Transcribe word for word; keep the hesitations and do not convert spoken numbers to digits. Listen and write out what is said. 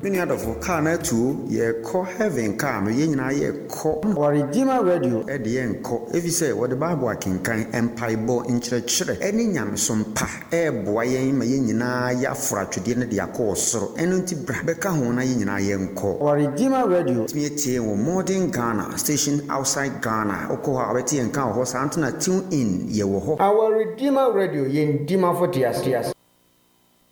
Many other for car na two ye call heaven car no ye nyina ye call Our Redeemer Radio e de en call if you say what the Bible akenkan empire bo nkyerɛkyerɛ ɛne nyamesom pa e boa yɛn ma ye nyina ya afra twede ne de akɔ soro ɛno nti bra bɛka ho na ye nyina ye nkɔ. Our Redeemer Radio Me tie wo modern Ghana station outside Ghana okɔ ha weti enka ho sa antena tune in ye wo ho. Our Redeemer Radio yen dima for tias tias